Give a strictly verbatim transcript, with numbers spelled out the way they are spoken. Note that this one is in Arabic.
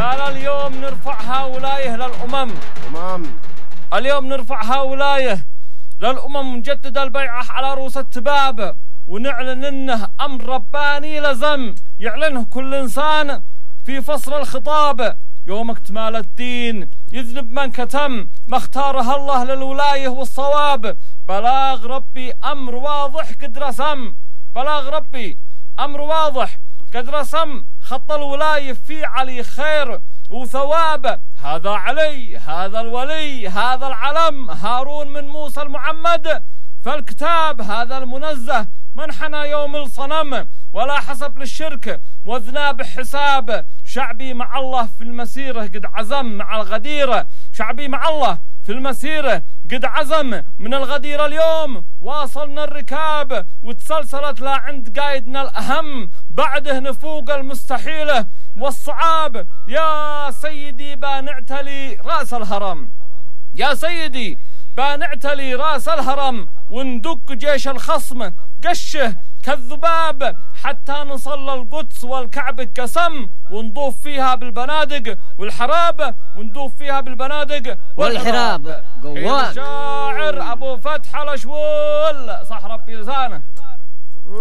قال اليوم نرفع هؤلاء للأمم. أمم اليوم نرفع هؤلاء للأمم ونجدد البيعة على رؤوس التباب، ونعلن انه امر رباني لزم يعلنه كل انسان في فصل الخطاب. يوم اكتمال الدين يذنب من كتم ما اختاره الله للولاية والصواب. بلاغ ربي امر واضح قد رسم، بلاغ ربي امر واضح قد رسم، خط الولاية في علي خير وثواب. هذا علي، هذا الولي، هذا العلم، هارون من موسى المعمد. فالكتاب هذا المنزه من حنى يوم الصنم، ولا حسب للشرك وذناب حساب. شعبي مع الله في المسيرة قد عزم مع الغديرة، شعبي مع الله في المسيرة قد عزم من الغديرة. اليوم واصلنا الركاب وتسلسلت لا عند قايدنا الأهم، بعده نفوق المستحيلة والصعاب. يا سيدي بانعتلي رأس الهرم، يا سيدي بانعتلي رأس الهرم، وندق جيش الخصم قشه كالذباب، حتى نصل القدس والكعب قسم، ونضوف فيها بالبنادق والحراب، وندوف فيها بالبنادق والحراب. قوات الشاعر أبو فتح الأشول صح ربي لسانه.